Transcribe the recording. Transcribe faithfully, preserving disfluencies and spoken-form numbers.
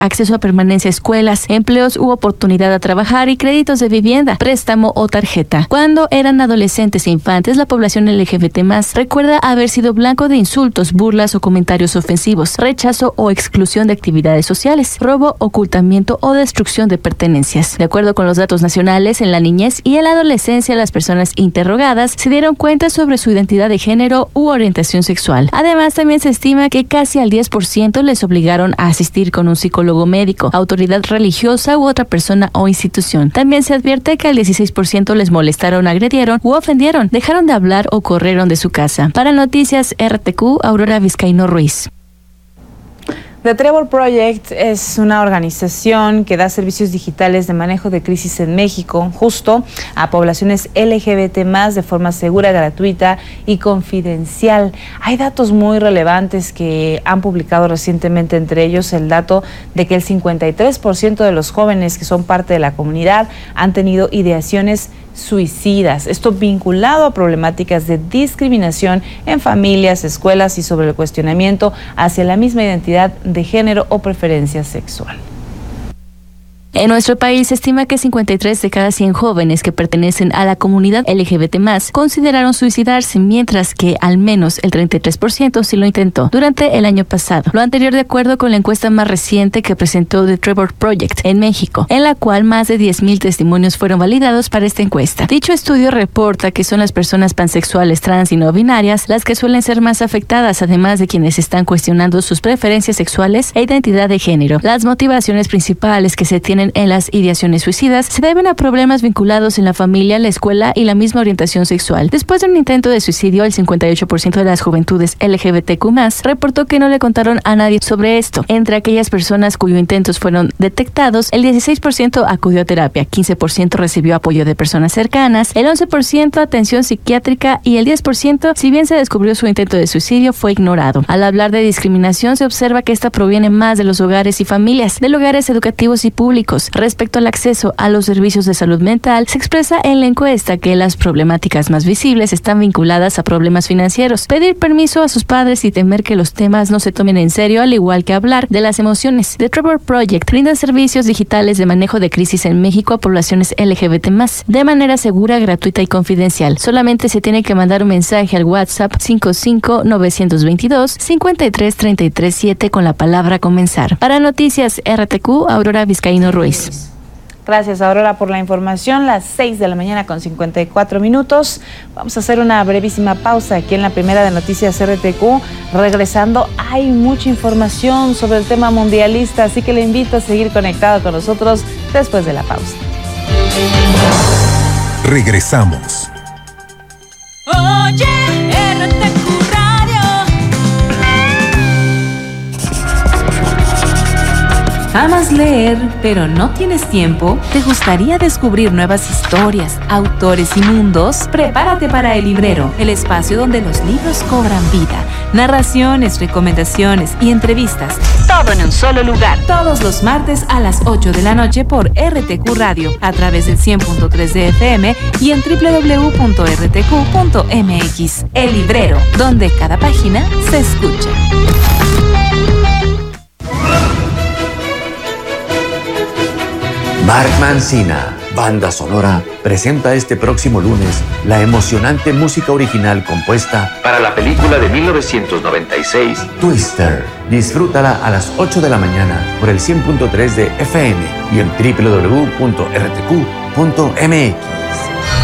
acceso a permanencia a escuelas, empleos u oportunidad a trabajar y créditos de vivienda, préstamo o tarjeta. Cuando eran adolescentes e infantes, la población L G B T más recuerda haber sido blanco de insultos, burlas o comentarios ofensivos, rechazo o exclusión de actividades sociales, robo, ocultamiento o destrucción de pertenencias. De acuerdo con los datos nacionales, en la niñez y en la adolescencia, las personas interrogadas se dieron cuenta sobre su identidad de género u orientación sexual. Además, también se estima que casi al diez por ciento les obligaron a asistir con un psicólogo médico, autoridad religiosa u otra persona o institución. También se advierte que al dieciséis por ciento les molestaron, agredieron u ofendieron, dejaron de hablar o corrieron de su casa. Para Noticias R T Q, Aurora Vizcaíno Ruiz. The Trevor Project es una organización que da servicios digitales de manejo de crisis en México, justo a poblaciones L G B T más, de forma segura, gratuita y confidencial. Hay datos muy relevantes que han publicado recientemente, entre ellos el dato de que el cincuenta y tres por ciento de los jóvenes que son parte de la comunidad han tenido ideaciones suicidas. Esto vinculado a problemáticas de discriminación en familias, escuelas y sobre el cuestionamiento hacia la misma identidad de género o preferencia sexual. En nuestro país se estima que cincuenta y tres de cada cien jóvenes que pertenecen a la comunidad L G B T más, consideraron suicidarse, mientras que al menos el treinta y tres por ciento sí lo intentó durante el año pasado. Lo anterior de acuerdo con la encuesta más reciente que presentó The Trevor Project en México, en la cual más de diez mil testimonios fueron validados para esta encuesta. Dicho estudio reporta que son las personas pansexuales, trans y no binarias las que suelen ser más afectadas, además de quienes están cuestionando sus preferencias sexuales e identidad de género. Las motivaciones principales que se tienen en las ideaciones suicidas se deben a problemas vinculados en la familia, la escuela y la misma orientación sexual. Después de un intento de suicidio, el cincuenta y ocho por ciento de las juventudes L G B T Q más, reportó que no le contaron a nadie sobre esto. Entre aquellas personas cuyos intentos fueron detectados, el dieciséis por ciento acudió a terapia, quince por ciento recibió apoyo de personas cercanas, el once por ciento atención psiquiátrica y el diez por ciento, si bien se descubrió su intento de suicidio, fue ignorado. Al hablar de discriminación, se observa que esta proviene más de los hogares y familias, de lugares educativos y públicos. Respecto al acceso a los servicios de salud mental, se expresa en la encuesta que las problemáticas más visibles están vinculadas a problemas financieros, pedir permiso a sus padres y temer que los temas no se tomen en serio, al igual que hablar de las emociones. The Trevor Project brinda servicios digitales de manejo de crisis en México a poblaciones L G B T más, de manera segura, gratuita y confidencial. Solamente se tiene que mandar un mensaje al WhatsApp cinco cinco nueve dos dos, cinco tres tres tres siete con la palabra comenzar. Para Noticias R T Q, Aurora Vizcaíno Ruiz. Gracias, Aurora, por la información. Las seis de la mañana con cincuenta y cuatro minutos. Vamos a hacer una brevísima pausa aquí en la primera de Noticias R T Q. Regresando, hay mucha información sobre el tema mundialista, así que le invito a seguir conectado con nosotros después de la pausa. Regresamos. Oye, R T Q Radio. ¿Amas leer, pero no tienes tiempo? ¿Te gustaría descubrir nuevas historias, autores y mundos? Prepárate para El Librero, el espacio donde los libros cobran vida. Narraciones, recomendaciones y entrevistas. Todo en un solo lugar. Todos los martes a las ocho de la noche por R T Q Radio, a través del cien punto tres de F M y en doble u doble u doble u punto r t q punto m x. El Librero, donde cada página se escucha. Mark Mancina, banda sonora, presenta este próximo lunes la emocionante música original compuesta para la película de mil novecientos noventa y seis, Twister. Disfrútala a las ocho de la mañana por el cien punto tres de F M y en doble u doble u doble u punto r t q punto m x.